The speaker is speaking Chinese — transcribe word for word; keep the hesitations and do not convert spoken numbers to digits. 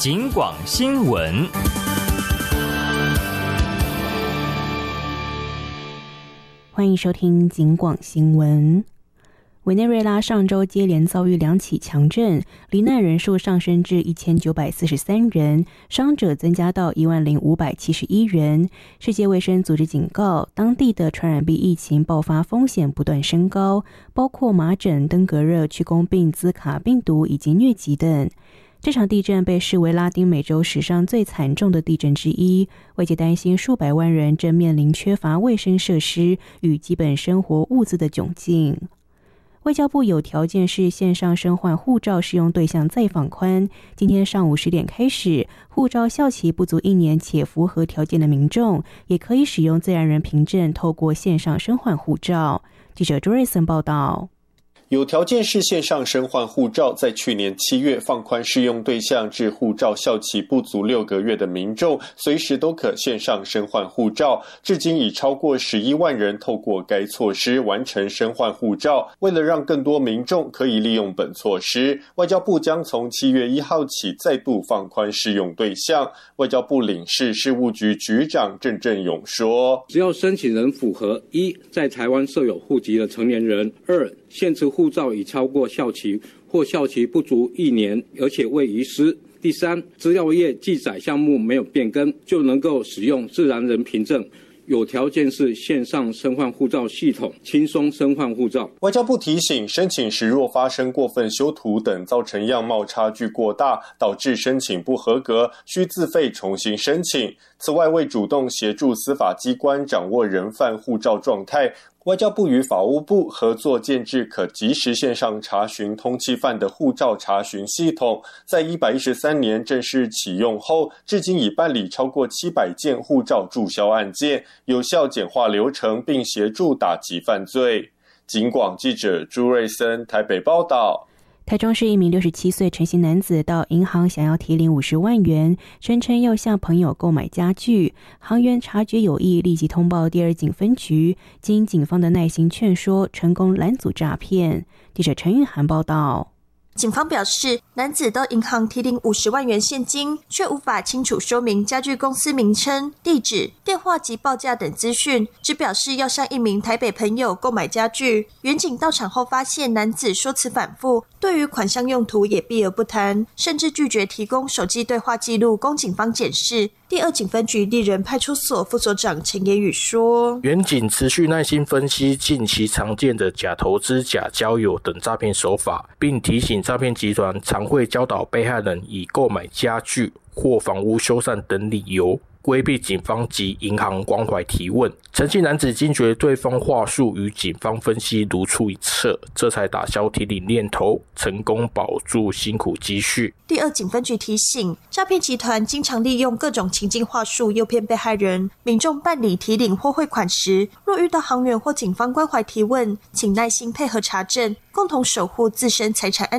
警广新闻。 欢迎收听警广新闻。委内瑞拉上周接连遭遇两起强震，罹难人数上升至一千九百四十三人，伤者增加到一万零五百七十一人。世界卫生组织警告，当地的传染病疫情爆发风险不断升高，包括麻疹、登革热、曲弓病、兹卡病毒以及疟疾等。这场地震被视为拉丁美洲史上最惨重的地震之一，外界担心数百万人正面临缺乏卫生设施与基本生活物资的窘境。外交部有条件式线上申换护照适用对象再放宽，今天上午十点开始，护照效期不足一年且符合条件的民众，也可以使用自然人凭证透过线上申换护照。记者朱瑞森报道。 有条件式线上申换护照在去年七月放宽适用对象至护照效期不足六个月的民众，随时都可线上申换护照。至今已超过十一万人透过该措施完成申换护照。为了让更多民众可以利用本措施，外交部将从七月一号起再度放宽适用对象。外交部领事事务局局长郑振勇说， 只要申请人符合一在台湾设有户籍的成年人，二现持护照已超过效期或效期不足一年，而且未遗失。第三，资料页记载项目没有变更，就能够使用自然人凭证。有条件是线上申换护照系统，轻松申换护照。 外交部提醒，申请时若发生过分修图等造成样貌差距过大，导致申请不合格，需自费重新申请。此外，为主动协助司法机关掌握人犯护照状态，外交部与法务部合作建置可即时线上查询通缉犯的护照查询系统，在一百一十三年正式启用后，至今已办理超过七百件护照注销案件，有效简化流程，并协助打击犯罪。警广记者朱瑞森台北报道。 台中市一名六十七岁陈姓男子到银行想要提领五十万元，声称要向朋友购买家具，行员察觉有异，立即通报第二警分局，经警方的耐心劝说，成功拦阻诈骗。记者陈玉涵报道。 警方表示，男子到银行提领五十万元现金，却无法清楚说明家具公司名称、地址、电话及报价等资讯，只表示要向一名台北朋友购买家具。员警到场后发现男子说辞反复，对于款项用途也避而不谈，甚至拒绝提供手机对话记录供警方检视。第二警分局立人派出所副所长陈言宇说， 员警持续耐心分析近期常见的假投资、假交友等诈骗手法，并提醒诈骗集团常会教导被害人以购买家具或房屋修缮等理由规避警方及银行关怀提问。陈姓男子惊觉对方话术与警方分析如出一辙，这才打消提领念头，成功保住辛苦积蓄。 第二警分局提醒，诈骗集团经常利用各种情境话术诱骗被害人，民众办理提领或汇款时，若遇到行员或警方关怀提问，请耐心配合查证，共同守护自身财产安全。